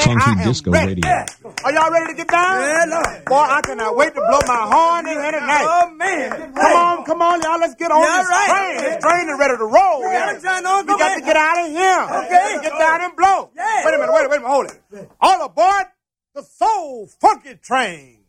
Funky I am Disco ready. Radio. Are y'all ready to get down? Yeah, Lord. Boy, I cannot wait to blow my horn in here tonight. Oh, man. Come on, y'all. Let's get on Yeah, this right. train. This train is ready to roll. Yeah, I'm trying to We got to get out of here. Okay. Get down and blow. Yeah. Wait a minute, hold it. All aboard the Soul Funky Train.